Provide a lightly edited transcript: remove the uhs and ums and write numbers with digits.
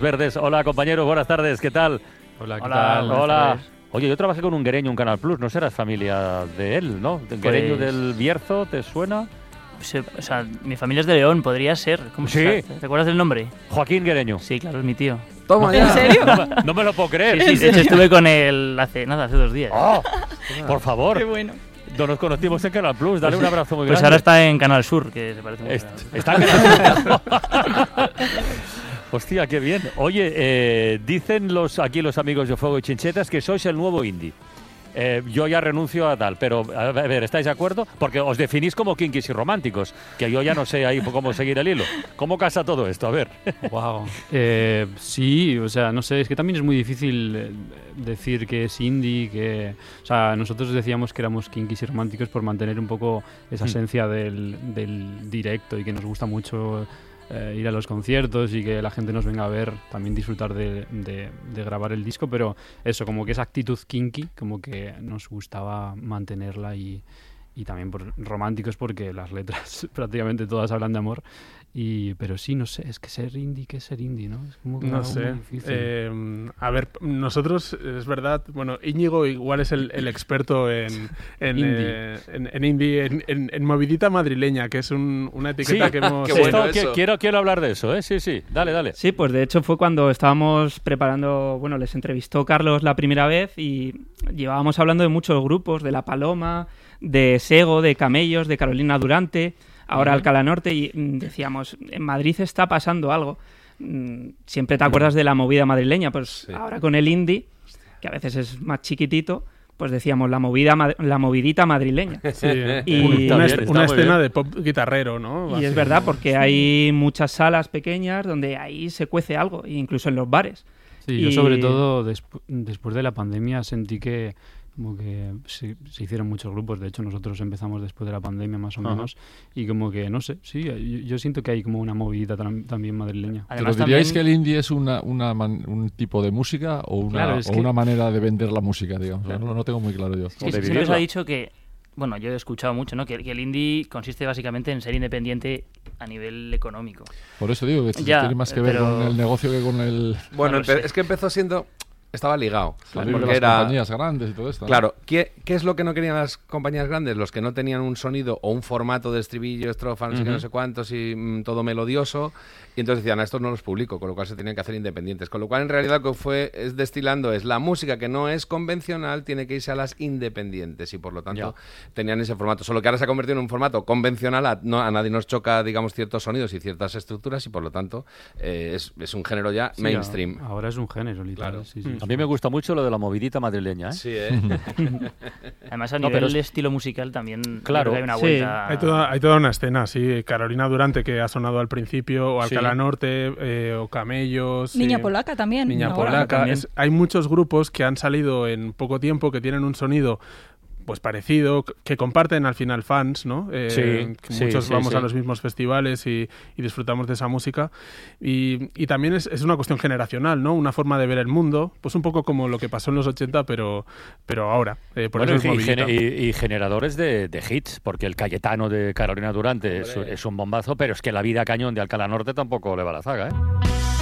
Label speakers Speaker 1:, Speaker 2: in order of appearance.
Speaker 1: Verdes. Hola, compañeros, buenas tardes, ¿qué tal?
Speaker 2: Hola, ¿qué tal?
Speaker 1: Hola. Oye, yo trabajé con un guereño en Canal Plus, no serás familia de él, ¿no? ¿El guereño del Bierzo, te suena?
Speaker 3: O sea, mi familia es de León, podría ser. ¿Cómo
Speaker 1: Sí.
Speaker 3: ¿Te acuerdas del nombre?
Speaker 1: Joaquín Guereño.
Speaker 3: Sí, claro, es mi tío.
Speaker 4: Toma ya.
Speaker 5: ¿En serio?
Speaker 1: No me lo puedo creer.
Speaker 3: Sí, de hecho estuve con él hace 2 días.
Speaker 1: Oh, por favor.
Speaker 5: Qué bueno.
Speaker 1: No nos conocimos en Canal Plus, dale un abrazo muy
Speaker 3: Pues
Speaker 1: grande.
Speaker 3: ahora está en Canal Sur, que se parece mucho.
Speaker 1: Está en Canal Sur. Hostia, qué bien. Oye, dicen aquí los amigos de Fuego y Chinchetas que sois el nuevo indie. Yo ya renuncio a tal, pero a ver, ¿estáis de acuerdo? Porque os definís como kinkis y románticos, que yo ya no sé ahí cómo seguir el hilo. ¿Cómo casa todo esto? A ver.
Speaker 2: Wow. Sí, o sea, no sé, es que también es muy difícil decir que es indie, o sea, nosotros decíamos que éramos kinkis y románticos por mantener un poco esa esencia del directo y que nos gusta mucho ir a los conciertos y que la gente nos venga a ver, también disfrutar de grabar el disco, pero eso, como que esa actitud kinky, como que nos gustaba mantenerla y también por románticos porque las letras prácticamente todas hablan de amor, pero sí, no sé, es que ser indie, ¿qué es ser indie, no? Es como
Speaker 6: no sé. A ver, nosotros, es verdad, bueno, Íñigo igual es el experto en indie, en movidita madrileña, que es una etiqueta que hemos...
Speaker 4: Qué bueno eso.
Speaker 1: Quiero hablar de eso, ¿eh? Sí, dale.
Speaker 7: Sí, pues de hecho fue cuando estábamos preparando, bueno, les entrevistó Carlos la primera vez y llevábamos hablando de muchos grupos, de La Paloma, de Sego, de Camellos, de Carolina Durante, ahora Alcalá Norte, y decíamos, en Madrid está pasando algo. Siempre te acuerdas de la movida madrileña, pues ahora con el indie, que a veces es más chiquitito, pues decíamos la movidita madrileña.
Speaker 6: Sí,
Speaker 7: y
Speaker 6: una escena de pop guitarrero, ¿no?
Speaker 7: Y es verdad, porque hay muchas salas pequeñas donde ahí se cuece algo, incluso en los bares.
Speaker 2: Sí, yo sobre todo después de la pandemia sentí que como que se hicieron muchos grupos. De hecho, nosotros empezamos después de la pandemia más o menos, y como que, no sé, sí, yo siento que hay como una movidita también madrileña.
Speaker 8: Además, ¿pero diríais que el indie es un tipo de música o una manera de vender la música, digamos? Claro. No tengo muy claro yo.
Speaker 3: Es que siempre se ha dicho que, bueno, yo he escuchado mucho, ¿no? Que el indie consiste básicamente en ser independiente a nivel económico.
Speaker 8: Por eso digo que tiene más que ver con el negocio que con el...
Speaker 4: Bueno, es que empezó siendo... Estaba ligado.
Speaker 8: Claro, porque las compañías grandes y todo esto.
Speaker 4: Claro, ¿qué es lo que no querían las compañías grandes? Los que no tenían un sonido o un formato de estribillo, estrofa, no sé qué, no sé cuántos y todo melodioso. Y entonces decían, estos no los publico, con lo cual se tenían que hacer independientes. Con lo cual, en realidad, lo que es destilando es la música que no es convencional, tiene que irse a las independientes. Y por lo tanto, tenían ese formato. Solo que ahora se ha convertido en un formato convencional. A nadie nos choca, digamos, ciertos sonidos y ciertas estructuras. Y por lo tanto, es un género ya mainstream.
Speaker 2: Ahora es un género, literal.
Speaker 4: Claro.
Speaker 2: Sí.
Speaker 1: A mí me gusta mucho lo de la movidita madrileña, ¿eh?
Speaker 4: Sí,
Speaker 3: Además, a nivel de estilo musical también
Speaker 1: claro,
Speaker 3: hay una vuelta...
Speaker 6: Hay toda una escena, sí. Carolina Durante, que ha sonado al principio, o Alcalá Norte, o Camellos...
Speaker 5: Niña Polaca también.
Speaker 6: Niña Polaca. Hay muchos grupos que han salido en poco tiempo, que tienen un sonido... pues parecido, que comparten al final fans, ¿no? Muchos vamos a los mismos festivales y disfrutamos de esa música. Y también es una cuestión generacional, ¿no? Una forma de ver el mundo, pues un poco como lo que pasó en los 80, pero ahora. Por eso es movidita.
Speaker 1: Y generadores de hits, porque el Cayetano de Carolina Durante es un bombazo, pero es que la vida cañón de Alcalá Norte tampoco le va a la zaga, ¿eh?